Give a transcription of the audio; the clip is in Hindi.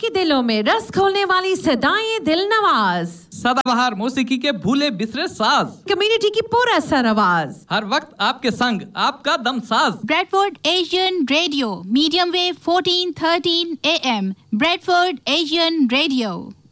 आपके दिलों में रस खोलने वाली सदाएं दिल नवाज, सदाबहार मौसीकी के भूले बिसरे साज, कम्युनिटी की पूरा सर आवाज, हर वक्त आपके संग आपका दम साज। Bradford Asian radio, medium wave 1413 AM, Bradford Asian radio.